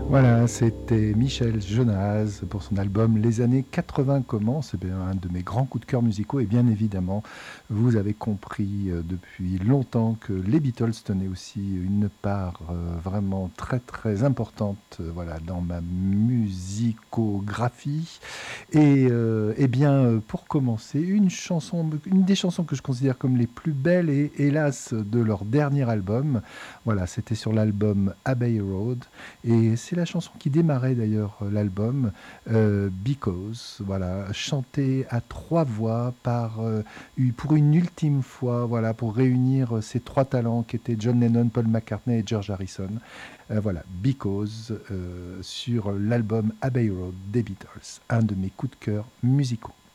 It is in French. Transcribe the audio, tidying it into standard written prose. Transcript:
Voilà, c'était Michel Jonas pour son album Les années 80 commencent. C'est bien un de mes grands coups de cœur musicaux et bien évidemment, vous avez compris depuis longtemps que les Beatles tenaient aussi une part vraiment très très importante voilà, dans ma musicographie. Et eh bien, pour commencer, une des chansons que je considère comme les plus belles et hélas de leur dernier album. Voilà, c'était sur l'album Abbey Road. Et c'est la chanson qui démarrait d'ailleurs l'album, Because, voilà, chantée à trois voix pour une ultime fois, voilà, pour réunir ces trois talents qui étaient John Lennon, Paul McCartney et George Harrison. Voilà, Because sur l'album Abbey Road des Beatles, un de mes coups de cœur musicaux.